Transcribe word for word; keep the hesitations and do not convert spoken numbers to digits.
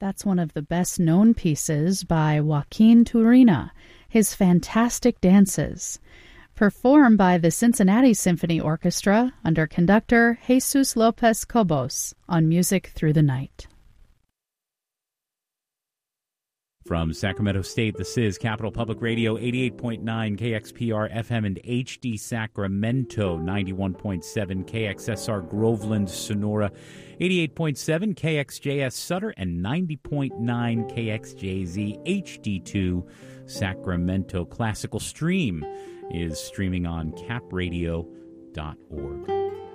That's one of the best-known pieces by Joaquin Turina, his fantastic dances, performed by the Cincinnati Symphony Orchestra under conductor Jesus Lopez Cobos on Music Through the Night. From Sacramento State, this is Capital Public Radio, eighty-eight point nine K X P R F M and H D Sacramento, ninety-one point seven K X S R Groveland, Sonora, eighty-eight point seven K X J S Sutter, and ninety point nine K X J Z H D two Sacramento. Classical Stream is streaming on cap radio dot org.